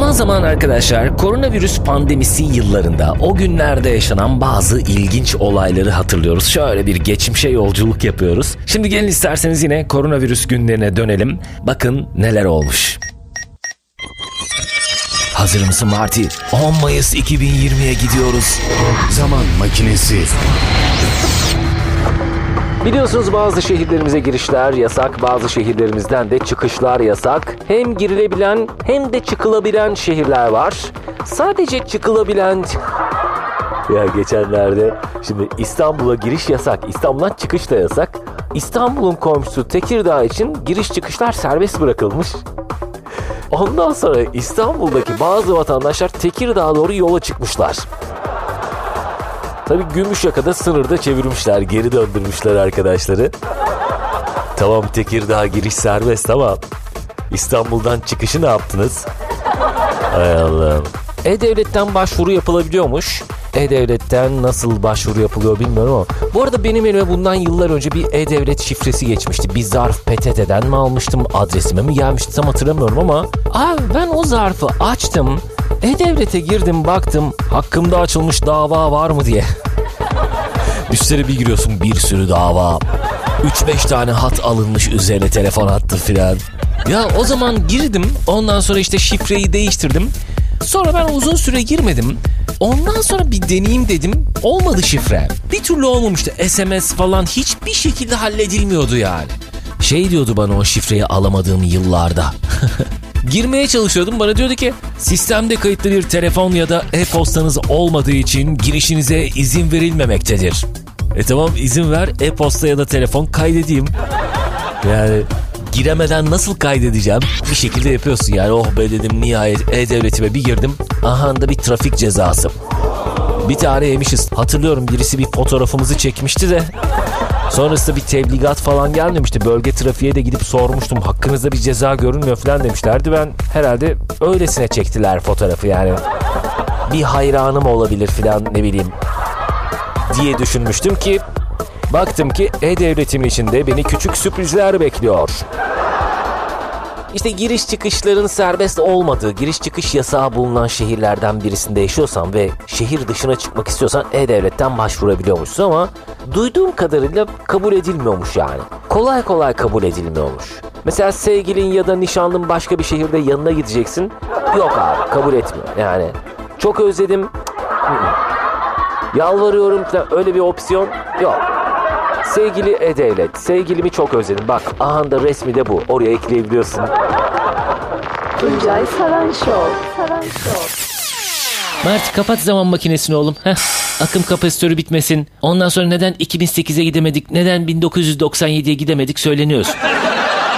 Zaman zaman arkadaşlar koronavirüs pandemisi yıllarında o günlerde yaşanan bazı ilginç olayları hatırlıyoruz. Şöyle bir geçmişe yolculuk yapıyoruz. Şimdi gelin isterseniz yine koronavirüs günlerine dönelim. Bakın neler olmuş. Hazır mısın Marty? 10 Mayıs 2020'ye gidiyoruz. Zaman makinesi. Biliyorsunuz bazı şehirlerimize girişler yasak, bazı şehirlerimizden de çıkışlar yasak. Hem girilebilen hem de çıkılabilen şehirler var. Sadece çıkılabilen... Ya geçenlerde şimdi İstanbul'a giriş yasak, İstanbul'dan çıkış da yasak. İstanbul'un komşusu Tekirdağ için giriş çıkışlar serbest bırakılmış. Ondan sonra İstanbul'daki bazı vatandaşlar Tekirdağ'a doğru yola çıkmışlar. Tabii Gümüşyaka'da sınırda çevirmişler, geri döndürmüşler arkadaşları. Tamam Tekirdağ giriş serbest ama İstanbul'dan çıkışı ne yaptınız? Hay Allah'ım. E-Devlet'ten başvuru yapılabiliyormuş. E-Devlet'ten nasıl başvuru yapılıyor bilmiyorum ama bu arada benim elime bundan yıllar önce bir E-Devlet şifresi geçmişti. Bir zarf PTT'den mi almıştım, adresime mi gelmişti tam hatırlamıyorum ama ben o zarfı açtım. E-Devlet'e girdim baktım hakkımda açılmış dava var mı diye. Üstleri bir giriyorsun bir sürü dava. 3-5 tane hat alınmış üzerine telefon hattı filan. Ya o zaman girdim ondan sonra işte şifreyi değiştirdim. Sonra ben uzun süre girmedim. Ondan sonra bir deneyeyim dedim. Olmadı şifre. Bir türlü olmamıştı. SMS falan hiçbir şekilde halledilmiyordu yani. Şey diyordu bana o şifreyi alamadığım yıllarda. Girmeye çalışıyordum. Bana diyordu ki sistemde kayıtlı bir telefon ya da e-postanız olmadığı için girişinize izin verilmemektedir. Tamam izin ver e-posta ya da telefon kaydedeyim. Yani giremeden nasıl kaydedeceğim? Bir şekilde yapıyorsun yani. Oh be dedim nihayet E-Devlet'ime bir girdim. Aha da bir trafik cezası. Bir tane yemişiz. Hatırlıyorum birisi bir fotoğrafımızı çekmişti de. Sonrasında bir tebligat falan gelmemişti. Bölge trafiğe de gidip sormuştum. Hakkınızda bir ceza görünmüyor falan demişlerdi. Ben herhalde öylesine çektiler fotoğrafı yani. Bir hayranım olabilir falan ne bileyim diye düşünmüştüm ki baktım ki E-Devletimin içinde beni küçük sürprizler bekliyor. İşte giriş çıkışların serbest olmadığı, giriş çıkış yasağı bulunan şehirlerden birisinde yaşıyorsan ve şehir dışına çıkmak istiyorsan E-Devlet'ten başvurabiliyormuşsun ama duyduğum kadarıyla kabul edilmiyormuş yani. Kolay kolay kabul edilmiyormuş. Mesela sevgilin ya da nişanlın başka bir şehirde yanına gideceksin. Yok abi kabul etmiyor yani. Çok özledim. Yalvarıyorum falan öyle bir opsiyon yok. Sevgili E-Devlet, sevgilimi çok özledim. Bak aha da resmi de bu. Oraya ekleyebiliyorsun. Tuncay Saran Show. Mert kapat zaman makinesini oğlum. Akım kapasitörü bitmesin. Ondan sonra neden 2008'e gidemedik, neden 1997'ye gidemedik söyleniyoruz.